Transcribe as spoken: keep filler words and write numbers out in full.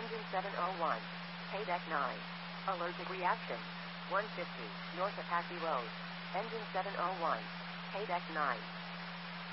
Engine seven oh one. Paydeck nine. Allergic reaction. one fifty, North Apache Road. Engine seven oh one. Paydeck nine.